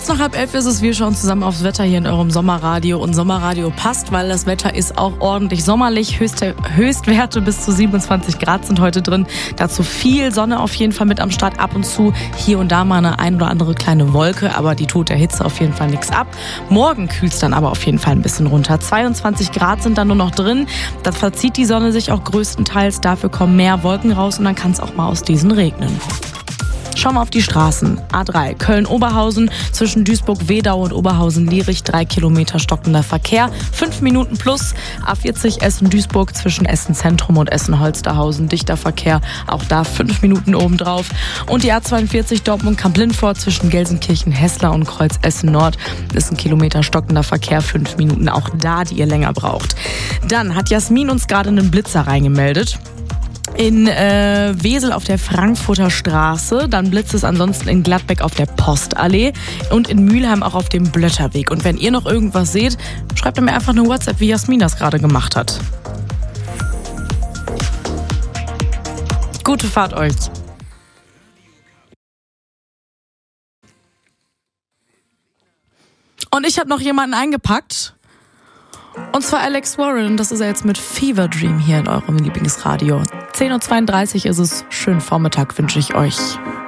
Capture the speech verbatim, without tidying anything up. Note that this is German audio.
Kurz nach halb elf ist es, wir schauen zusammen aufs Wetter hier in eurem Sommerradio. Und Sommerradio passt, weil das Wetter ist auch ordentlich sommerlich. Höchste, Höchstwerte bis zu siebenundzwanzig Grad sind heute drin. Dazu viel Sonne auf jeden Fall mit am Start. Ab und zu hier und da mal eine ein oder andere kleine Wolke, aber die tut der Hitze auf jeden Fall nichts ab. Morgen kühlt es dann aber auf jeden Fall ein bisschen runter. zweiundzwanzig Grad sind dann nur noch drin. Da verzieht die Sonne sich auch größtenteils. Dafür kommen mehr Wolken raus und dann kann es auch mal aus diesen regnen. Schauen wir auf die Straßen. A drei, Köln-Oberhausen, zwischen Duisburg-Wedau und Oberhausen-Lierich, drei Kilometer stockender Verkehr, fünf Minuten plus. A vierzig, Essen-Duisburg, zwischen Essen-Zentrum und Essen-Holsterhausen, dichter Verkehr, auch da fünf Minuten obendrauf. Und die A zweiundvierzig, Dortmund-Kamp-Lindfort, zwischen Gelsenkirchen-Hessler und Kreuz-Essen-Nord, ist ein Kilometer stockender Verkehr, fünf Minuten, auch da, die ihr länger braucht. Dann hat Jasmin uns gerade einen Blitzer reingemeldet. In äh, Wesel auf der Frankfurter Straße, dann blitzt es ansonsten in Gladbeck auf der Postallee und in Mülheim auch auf dem Blötterweg. Und wenn ihr noch irgendwas seht, schreibt mir einfach eine WhatsApp, wie Jasmin das gerade gemacht hat. Gute Fahrt euch. Und ich habe noch jemanden eingepackt. Und zwar Alex Warren, das ist er jetzt mit Fever Dream hier in eurem Lieblingsradio. zehn Uhr zweiunddreißig ist es, schönen Vormittag wünsche ich euch.